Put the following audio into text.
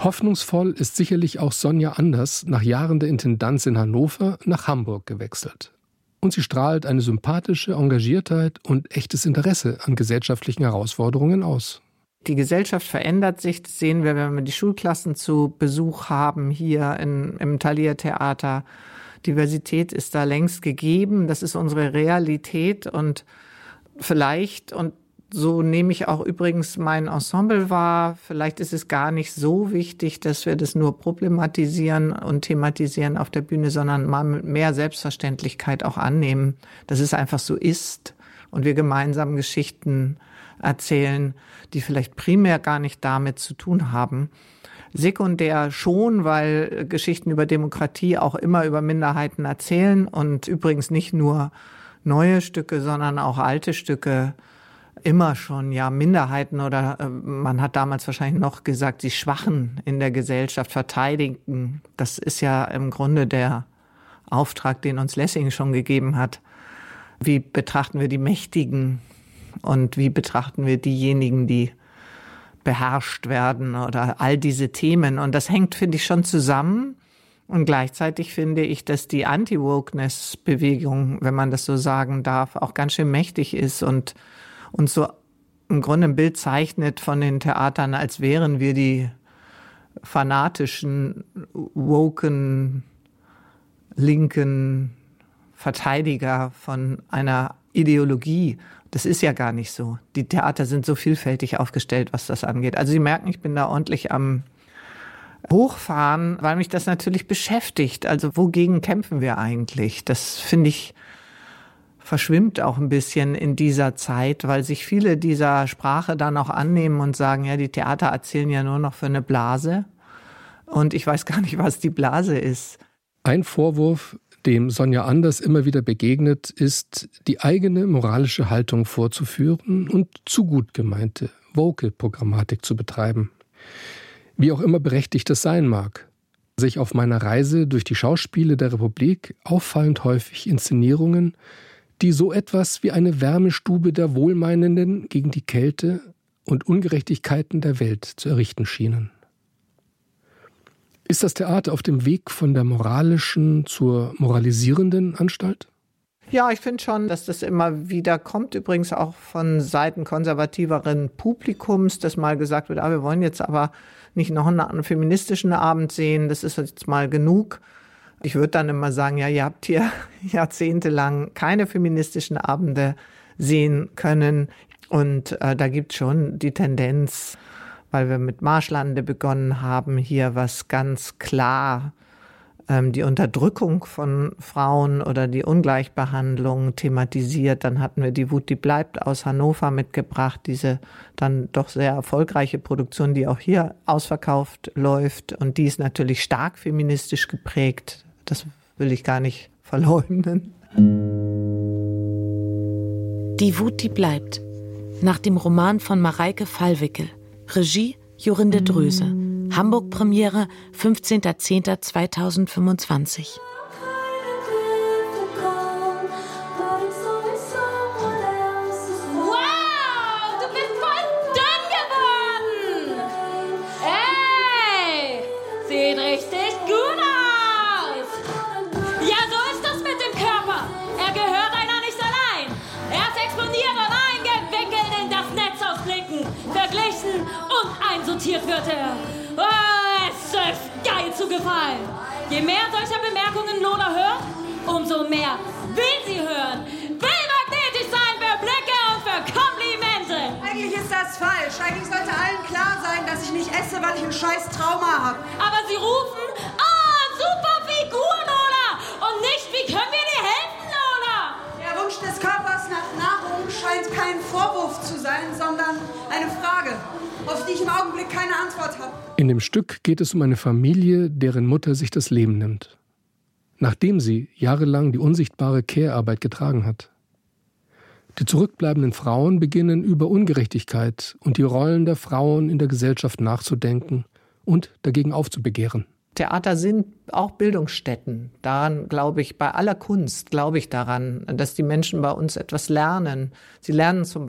Hoffnungsvoll ist sicherlich auch Sonja Anders nach Jahren der Intendanz in Hannover nach Hamburg gewechselt. Und sie strahlt eine sympathische Engagiertheit und echtes Interesse an gesellschaftlichen Herausforderungen aus. Die Gesellschaft verändert sich, das sehen wir, wenn wir die Schulklassen zu Besuch haben hier im Thalia Theater. Diversität ist da längst gegeben, das ist unsere Realität und vielleicht, und so nehme ich auch übrigens mein Ensemble wahr, vielleicht ist es gar nicht so wichtig, dass wir das nur problematisieren und thematisieren auf der Bühne, sondern mal mit mehr Selbstverständlichkeit auch annehmen, dass es einfach so ist und wir gemeinsam Geschichten erzählen, die vielleicht primär gar nicht damit zu tun haben. Sekundär schon, weil Geschichten über Demokratie auch immer über Minderheiten erzählen und übrigens nicht nur neue Stücke, sondern auch alte Stücke immer schon, ja, Minderheiten oder man hat damals wahrscheinlich noch gesagt, die Schwachen in der Gesellschaft verteidigen. Das ist ja im Grunde der Auftrag, den uns Lessing schon gegeben hat. Wie betrachten wir die Mächtigen und wie betrachten wir diejenigen, die beherrscht werden oder all diese Themen. Und das hängt, finde ich, schon zusammen. Und gleichzeitig finde ich, dass die Anti-Wokeness-Bewegung, wenn man das so sagen darf, auch ganz schön mächtig ist und so im Grunde ein Bild zeichnet von den Theatern, als wären wir die fanatischen, woken, linken Verteidiger von einer Ideologie. Das ist ja gar nicht so. Die Theater sind so vielfältig aufgestellt, was das angeht. Also Sie merken, ich bin da ordentlich am Hochfahren, weil mich das natürlich beschäftigt. Also wogegen kämpfen wir eigentlich? Das finde ich verschwimmt auch ein bisschen in dieser Zeit, weil sich viele dieser Sprache dann auch annehmen und sagen, ja, die Theater erzählen ja nur noch für eine Blase. Und ich weiß gar nicht, was die Blase ist. Ein Vorwurf, dem Sonja Anders immer wieder begegnet, ist, die eigene moralische Haltung vorzuführen und zu gut gemeinte Vocal-Programmatik zu betreiben. Wie auch immer berechtigt das sein mag. Sich auf meiner Reise durch die Schauspiele der Republik auffallend häufig Inszenierungen, die so etwas wie eine Wärmestube der Wohlmeinenden gegen die Kälte und Ungerechtigkeiten der Welt zu errichten schienen. Ist das Theater auf dem Weg von der moralischen zur moralisierenden Anstalt? Ja, ich finde schon, dass das immer wieder kommt, übrigens auch von Seiten konservativeren Publikums, dass mal gesagt wird, wir wollen jetzt aber nicht noch einen feministischen Abend sehen, das ist jetzt mal genug. Ich würde dann immer sagen, ja, ihr habt hier jahrzehntelang keine feministischen Abende sehen können. Und da gibt es schon die Tendenz, weil wir mit Marschlande begonnen haben, hier was ganz klar die Unterdrückung von Frauen oder die Ungleichbehandlung thematisiert. Dann hatten wir die Wut, die bleibt aus Hannover mitgebracht, diese dann doch sehr erfolgreiche Produktion, die auch hier ausverkauft läuft. Und die ist natürlich stark feministisch geprägt. Das will ich gar nicht verleugnen. Die Wut, die bleibt. Nach dem Roman von Mareike Fallwickel. Regie Jorinde Dröse. Hamburg-Premiere 15.10.2025. Einsortiert wird er. Oh, es ist geil zu gefallen. Je mehr solcher Bemerkungen Lola hört, umso mehr will sie hören. Will magnetisch sein für Blicke und für Komplimente. Eigentlich ist das falsch. Eigentlich sollte allen klar sein, dass ich nicht esse, weil ich ein scheiß Trauma habe. Aber sie rufen, super Figur, Lola. Und nicht, wie können wir dir helfen, Lola? Der Wunsch des Körpers nach Nahrung scheint kein Vorwurf zu sein, sondern eine Frage, auf die ich im Augenblick keine Antwort habe. In dem Stück geht es um eine Familie, deren Mutter sich das Leben nimmt, nachdem sie jahrelang die unsichtbare Care-Arbeit getragen hat. Die zurückbleibenden Frauen beginnen über Ungerechtigkeit und die Rollen der Frauen in der Gesellschaft nachzudenken und dagegen aufzubegehren. Theater sind auch Bildungsstätten. Daran glaube ich, bei aller Kunst glaube ich daran, dass die Menschen bei uns etwas lernen. Sie lernen zum